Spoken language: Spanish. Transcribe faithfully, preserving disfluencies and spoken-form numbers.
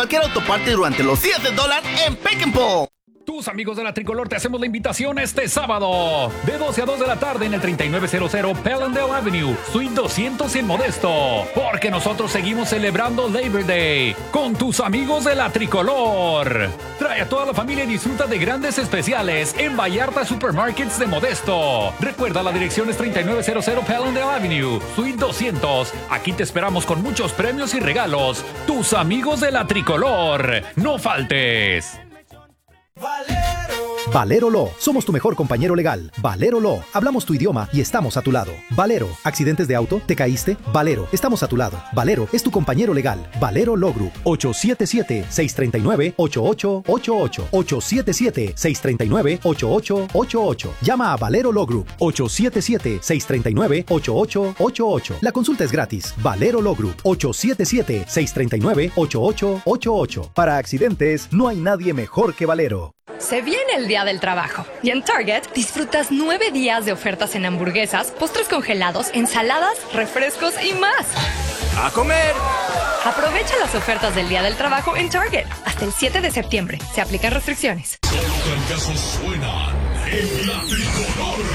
cualquier autoparte durante los días del dólar en Pick and Pull. Tus amigos de la Tricolor te hacemos la invitación este sábado de doce a dos de la tarde en el treinta y nueve cero cero Pellendale Avenue, Suite doscientos en Modesto, porque nosotros seguimos celebrando Labor Day con tus amigos de la Tricolor. Trae a toda la familia y disfruta de grandes especiales en Vallarta Supermarkets de Modesto. Recuerda, la dirección es treinta y nueve cero cero Pellendale Avenue, Suite doscientos. Aquí te esperamos con muchos premios y regalos. Tus amigos de la Tricolor. No faltes. Valero. Valero Law. Somos tu mejor compañero legal. Valero Law. Hablamos tu idioma y estamos a tu lado. Valero. ¿Accidentes de auto? ¿Te caíste? Valero. Estamos a tu lado. Valero es tu compañero legal. Valero Law Group. ocho siete siete, seis tres nueve, ocho ocho ocho ocho. ocho siete siete, seis tres nueve, ocho ocho ocho ocho. Llama a Valero Law Group. ocho siete siete, seis tres nueve, ocho ocho ocho ocho. La consulta es gratis. Valero Law Group. ocho siete siete, seis tres nueve, ocho ocho ocho ocho. Para accidentes, no hay nadie mejor que Valero. Se viene el Día del Trabajo y en Target disfrutas nueve días de ofertas en hamburguesas, postres congelados, ensaladas, refrescos y más. ¡A comer! Aprovecha las ofertas del Día del Trabajo en Target hasta el siete de septiembre. Se aplican restricciones. Los fracasos suenan en la Tricolor.